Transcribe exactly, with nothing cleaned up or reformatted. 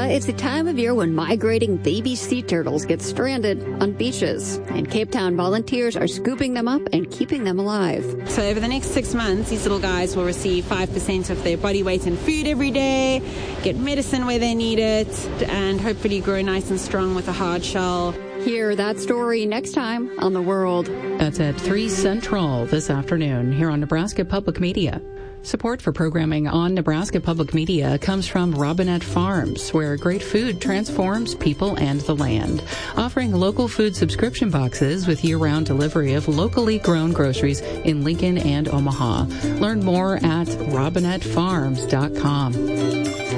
it's the time of year when migrating baby sea turtles get stranded on beaches. And Cape Town volunteers are scooping them up and keeping them alive. So over the next six months, these little guys will receive five percent of their body weight in food every day, get medicine where they need it, and hopefully grow nice and strong with a hard shell. Hear that story next time on The World. That's at three Central this afternoon here on Nebraska Public Media. Support for programming on Nebraska Public Media comes from Robinette Farms, where great food transforms people and the land. Offering local food subscription boxes with year-round delivery of locally grown groceries in Lincoln and Omaha. Learn more at robinette farms dot com.